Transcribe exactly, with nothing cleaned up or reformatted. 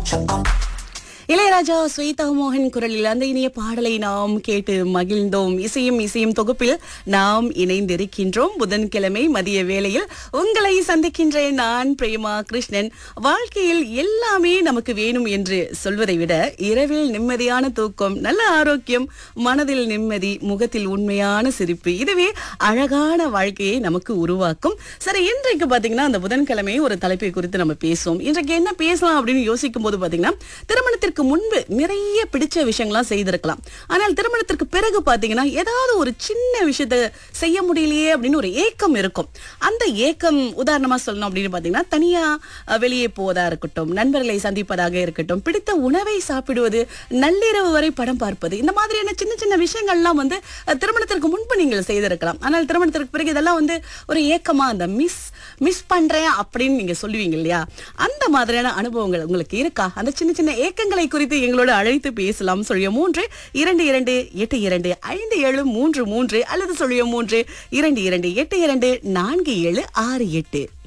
இளையராஜா ஸ்வேதா மோகன் குரலில் அந்த இனிய பாடலை நாம் கேட்டு மகிழ்ந்தோம். இசையும் இசையும் தொகுப்பில் நாம் இணைந்திருக்கின்றோம். புதன்கிழமை மதிய வேளையில் உங்களை சந்திக்கின்றேன் நான் பிரேமா கிருஷ்ணன். வாழ்க்கையில் எல்லாமே நமக்கு வேணும் என்று சொல்வதை விட இரவில் நிம்மதியான தூக்கம், நல்ல ஆரோக்கியம், மனதில் நிம்மதி, முகத்தில் உண்மையான சிரிப்பு, இதுவே அழகான வாழ்க்கையை நமக்கு உருவாக்கும். சரி, இன்றைக்கு பாத்தீங்கன்னா அந்த புதன்கிழமை ஒரு தலைப்பை குறித்து நம்ம பேசுவோம். இன்றைக்கு என்ன பேசலாம் அப்படின்னு யோசிக்கும் போது பாத்தீங்கன்னா, திருமணத்திற்கு முன்பு நிறைய பிடிச்ச விஷயங்கள்லாம் செய்திருக்கலாம். ஆனால் திருமணத்திற்கு பிறகு பாத்தீங்கன்னா ஏதாவது ஒரு சின்ன விஷயத்தை செய்ய முடியலையே அப்படின்னு ஒரு ஏக்கம் இருக்கும். அந்த ஏக்கம் உதாரணமா சொல்லணும் அப்படின்னு பாத்தீங்கன்னா, தனியா அஹ், வெளியே போவதா இருக்கட்டும், நண்பர்களை சந்திப்பதாக இருக்கட்டும், பிடித்த உணவை சாப்பிடுவது, நள்ளிரவு வரை படம் பார்ப்பது, இந்த மாதிரியான சின்ன சின்ன விஷயங்கள்லாம் வந்து அஹ், திருமணத்திற்கு முன்பு நீங்கள் செய்திருக்கலாம். ஆனால் திருமணத்திற்கு பிறகு இதெல்லாம் வந்து ஒரு ஏக்கமா, அந்த மிஸ் மிஸ் பண்றேன் அப்படின்னு நீங்க சொல்லுவீங்க இல்லையா? அந்த மாதிரியான அனுபவங்கள் உங்களுக்கு இருக்கா? அந்த சின்ன சின்ன ஏக்கங்களை குறித்து எங்களோட அழைத்து பேசலாம். சொல்லிய மூன்று இரண்டு இரண்டு எட்டு இரண்டு ஐந்து ஏழு மூன்று மூன்று அல்லது சொல்லிய மூன்று இரண்டு இரண்டு எட்டு இரண்டு நான்கு ஏழு ஆறு எட்டு.